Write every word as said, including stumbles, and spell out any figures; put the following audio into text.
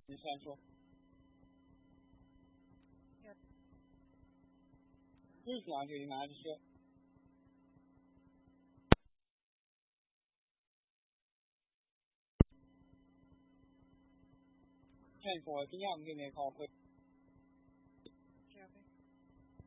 你先说。日常就应该是政府點解唔叫你學佢？